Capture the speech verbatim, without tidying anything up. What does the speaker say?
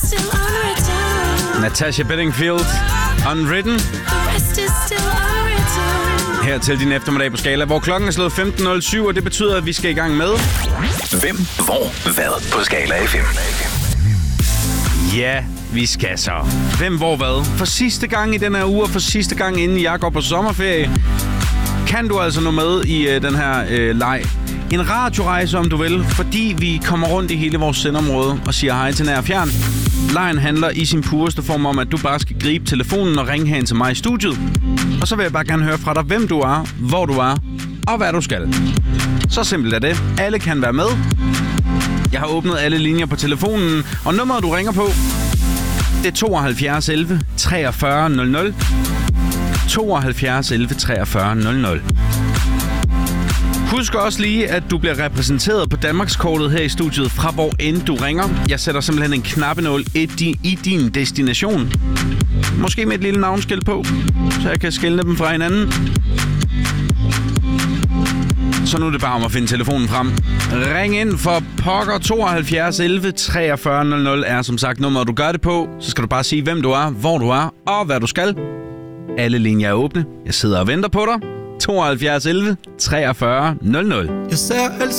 Natasha Bedingfield, Unwritten. Her til din eftermiddag på Skala, hvor klokken er slået femten nul syv, og det betyder, at vi skal i gang med... Hvem, hvor, hvad på Skala F M? Ja, vi skal så. Hvem, hvor, hvad? For sidste gang i den her uge, og for sidste gang inden jeg går på sommerferie, kan du altså nå med i øh, den her øh, leg. En radiorejse, om du vil, fordi vi kommer rundt i hele vores sendområde og siger hej til nær og fjern. Lejen handler i sin pureste form om, at du bare skal gribe telefonen og ringe hen til mig i studiet. Og så vil jeg bare gerne høre fra dig, hvem du er, hvor du er og hvad du skal. Så simpelt er det. Alle kan være med. Jeg har åbnet alle linjer på telefonen, og nummeret du ringer på, det er tooghalvfjerds elleve treogfyrre nul nul. tooghalvfjerds elleve treogfyrre nul nul. Husk også lige, at du bliver repræsenteret på Danmarkskortet her i studiet fra hvor end du ringer. Jeg sætter simpelthen en knappenål i din, i din destination. Måske med et lille navnskilt på, så jeg kan skelne dem fra hinanden. Så nu er det bare om at finde telefonen frem. Ring ind for pokker. Tooghalvfjerds elleve treogfyrre nul nul er som sagt nummeret, du gør det på. Så skal du bare sige, hvem du er, hvor du er og hvad du skal. Alle linjer er åbne. Jeg sidder og venter på dig. tooghalvfjerds elleve treogfyrre nul nul. Jeg ser alt